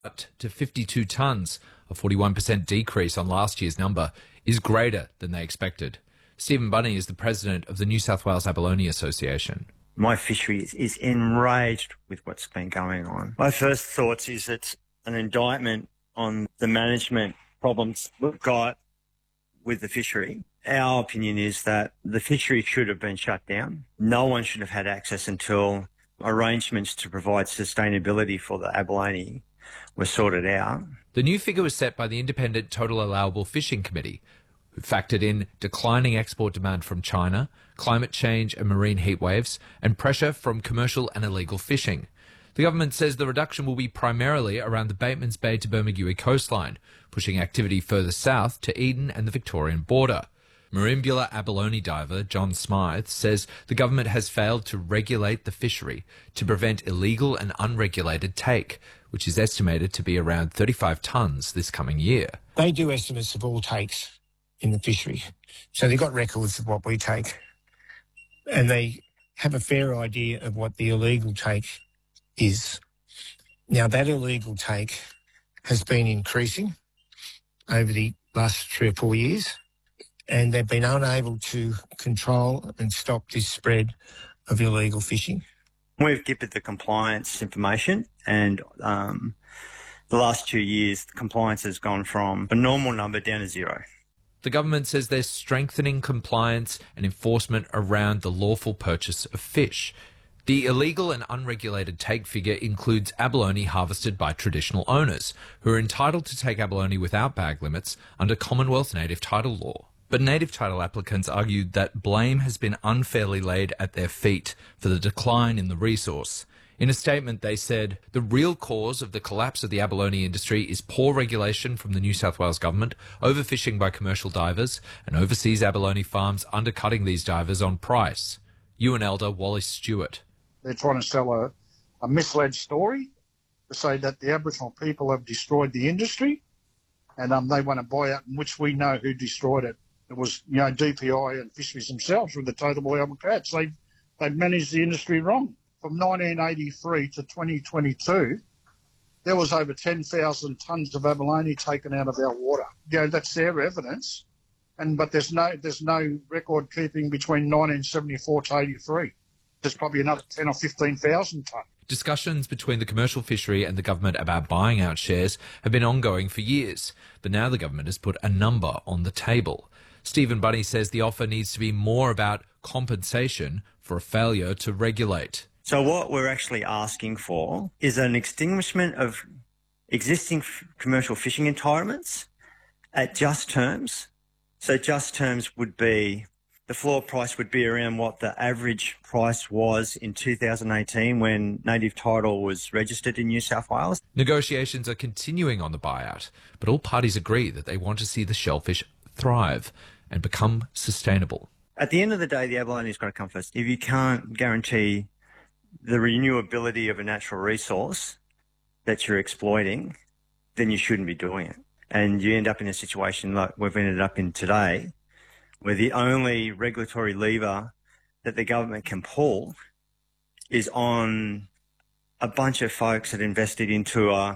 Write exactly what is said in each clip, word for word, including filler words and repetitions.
to fifty-two tonnes, a forty-one percent decrease on last year's number, is greater than they expected. Stephen Bunny is the president of the New South Wales Abalone Association. My fishery is, is enraged with what's been going on. My first thoughts is it's an indictment on the management problems we've got with the fishery. Our opinion is that the fishery should have been shut down. No one should have had access until arrangements to provide sustainability for the abalone were sorted out. The new figure was set by the Independent Total Allowable Fishing Committee, who factored in declining export demand from China, climate change and marine heatwaves, and pressure from commercial and illegal fishing. The government says the reduction will be primarily around the Batemans Bay to Bermagui coastline, pushing activity further south to Eden and the Victorian border. Merimbula abalone diver John Smythe says the government has failed to regulate the fishery to prevent illegal and unregulated take, which is estimated to be around thirty-five tonnes this coming year. They do estimates of all takes in the fishery, so they've got records of what we take, and they have a fair idea of what the illegal take is. Now, that illegal take has been increasing over the last three or four years, and they've been unable to control and stop this spread of illegal fishing. We've given the compliance information, and um, the last two years, the compliance has gone from a normal number down to zero. The government says they're strengthening compliance and enforcement around the lawful purchase of fish. The illegal and unregulated take figure includes abalone harvested by traditional owners, who are entitled to take abalone without bag limits under Commonwealth native title law. But native title applicants argued that blame has been unfairly laid at their feet for the decline in the resource. In a statement, they said, the real cause of the collapse of the abalone industry is poor regulation from the New South Wales government, overfishing by commercial divers, and overseas abalone farms undercutting these divers on price. Ewan Elder Wallace Stewart. They're trying to sell a, a misled story to say that the Aboriginal people have destroyed the industry, and um, they want to buy out, in which we know who destroyed it. It was, you know, D P I and fisheries themselves with the total allowable catch. They they managed the industry wrong. From nineteen eighty-three to twenty twenty-two, there was over ten thousand tonnes of abalone taken out of our water. You know, that's their evidence, and but there's no there's no record keeping between nineteen seventy-four to eighty-three. There's probably another ten or fifteen thousand tonnes. Discussions between the commercial fishery and the government about buying out shares have been ongoing for years, but now the government has put a number on the table. Stephen Bunny says the offer needs to be more about compensation for a failure to regulate. So what we're actually asking for is an extinguishment of existing f- commercial fishing entitlements at just terms. So just terms would be, the floor price would be around what the average price was in two thousand eighteen when native title was registered in New South Wales. Negotiations are continuing on the buyout, but all parties agree that they want to see the shellfish thrive and become sustainable. At the end of the day, the abalone's got to come first. If you can't guarantee the renewability of a natural resource that you're exploiting, then you shouldn't be doing it. And you end up in a situation like we've ended up in today, where the only regulatory lever that the government can pull is on a bunch of folks that invested into a,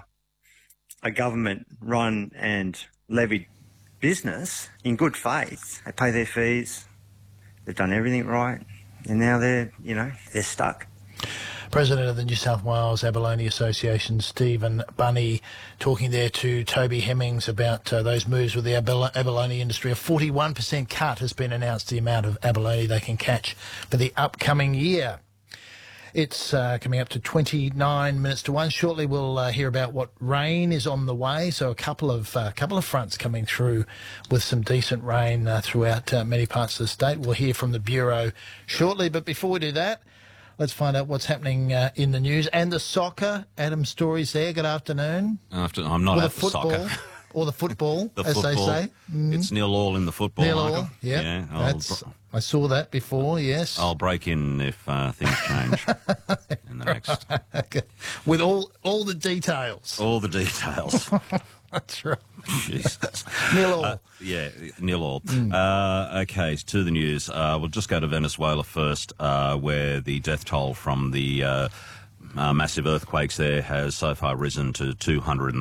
a government-run and levied business in good faith. They pay their fees, they've done everything right, and now they're, you know, they're stuck. President of the New South Wales Abalone Association, Stephen Bunny, talking there to Toby Hemmings about uh, those moves with the abal- abalone industry. A forty-one percent cut has been announced, the amount of abalone they can catch for the upcoming year. It's uh, coming up to twenty-nine minutes to one. Shortly we'll uh, hear about what rain is on the way. So a couple of uh, couple of fronts coming through with some decent rain uh, throughout uh, many parts of the state. We'll hear from the Bureau shortly. But before we do that, let's find out what's happening uh, in the news. And the soccer. Adam Story's there. Good afternoon. After, I'm not or at the the football, soccer. Or the football, the as football. they say. Mm. It's nil all in the football, Nil Michael. all, yep. Yeah. I'll, That's, I saw that before, yes. I'll break in if uh, things change in the next. Okay. With all all the details. All the details. That's right. Jesus. Nil all. Uh, yeah, nil all. Mm. Uh, okay, to the news. Uh, we'll just go to Venezuela first, uh, where the death toll from the uh, uh, massive earthquakes there has so far risen to two hundred